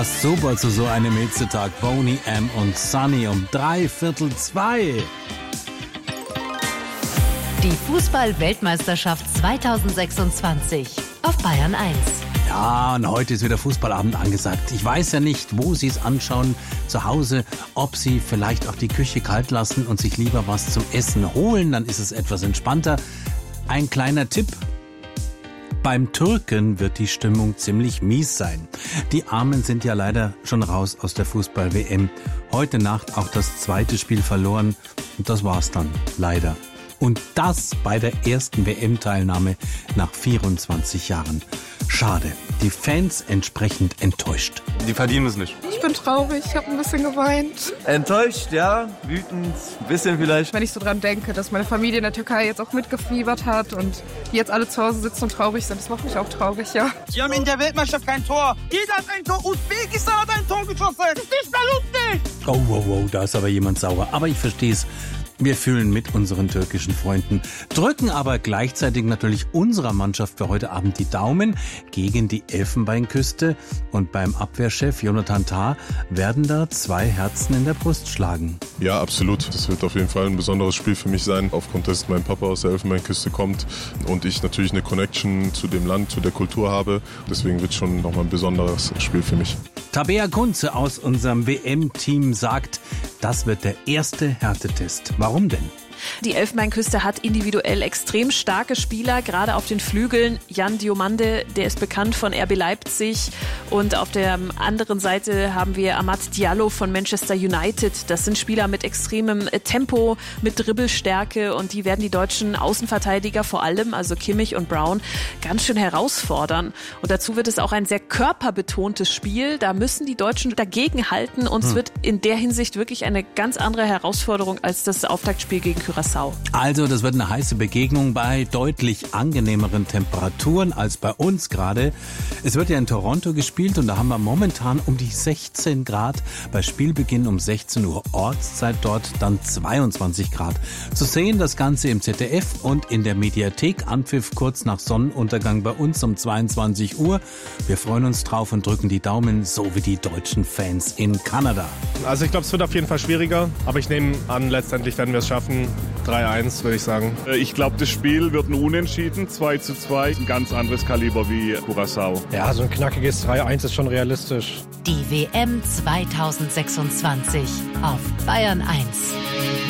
Passt super zu so einem Hitzetag. Boney M. und Sunny um 2:45. Die Fußball-Weltmeisterschaft 2026 auf Bayern 1. Ja, und heute ist wieder Fußballabend angesagt. Ich weiß ja nicht, wo Sie es anschauen, zu Hause, ob Sie vielleicht auch die Küche kalt lassen und sich lieber was zum Essen holen, dann ist es etwas entspannter. Ein kleiner Tipp: Beim Türken wird die Stimmung ziemlich mies sein. Die Armen sind ja leider schon raus aus der Fußball-WM. Heute Nacht auch das zweite Spiel verloren und das war's dann, leider. Und das bei der ersten WM-Teilnahme nach 24 Jahren. Schade, die Fans entsprechend enttäuscht. Die verdienen es nicht. Ich bin traurig, ich habe ein bisschen geweint. Enttäuscht, ja, wütend, ein bisschen vielleicht. Wenn ich so dran denke, dass meine Familie in der Türkei jetzt auch mitgefiebert hat und die jetzt alle zu Hause sitzen und traurig sind, das macht mich auch traurig, ja. Wir haben in der Weltmeisterschaft kein Tor. Jeder hat ein Tor. Usbekistan hat ein Tor geschossen. Das ist nicht mehr lustig. Oh, da ist aber jemand sauer. Aber ich verstehe es. Wir fühlen mit unseren türkischen Freunden, drücken aber gleichzeitig natürlich unserer Mannschaft für heute Abend die Daumen gegen die Elfenbeinküste. Und beim Abwehrchef Jonathan Tah werden da 2 Herzen in der Brust schlagen. Ja, absolut. Das wird auf jeden Fall ein besonderes Spiel für mich sein, aufgrund dessen mein Papa aus der Elfenbeinküste kommt und ich natürlich eine Connection zu dem Land, zu der Kultur habe. Deswegen wird es schon nochmal ein besonderes Spiel für mich. Tabea Kunze aus unserem WM-Team sagt, das wird der erste Härtetest. Warum denn? Die Elfenbeinküste hat individuell extrem starke Spieler, gerade auf den Flügeln. Jan Diomande, der ist bekannt von RB Leipzig. Und auf der anderen Seite haben wir Amad Diallo von Manchester United. Das sind Spieler mit extremem Tempo, mit Dribbelstärke. Und die werden die deutschen Außenverteidiger vor allem, also Kimmich und Brown, ganz schön herausfordern. Und dazu wird es auch ein sehr körperbetontes Spiel. Da müssen die Deutschen dagegen halten. Und es wird in der Hinsicht wirklich eine ganz andere Herausforderung als das Auftaktspiel gegen Curaçao. Also, das wird eine heiße Begegnung bei deutlich angenehmeren Temperaturen als bei uns gerade. Es wird ja in Toronto gespielt und da haben wir momentan um die 16 Grad. Bei Spielbeginn um 16 Uhr Ortszeit dort dann 22 Grad. Zu sehen das Ganze im ZDF und in der Mediathek. Anpfiff kurz nach Sonnenuntergang bei uns um 22 Uhr. Wir freuen uns drauf und drücken die Daumen, so wie die deutschen Fans in Kanada. Also ich glaube, es wird auf jeden Fall schwieriger, aber ich nehme an, letztendlich werden wir es schaffen. 3-1, würde ich sagen. Ich glaube, das Spiel wird ein Unentschieden, 2:2. Ein ganz anderes Kaliber wie Curaçao. Ja, so ein knackiges 3-1 ist schon realistisch. Die WM 2026 auf Bayern 1.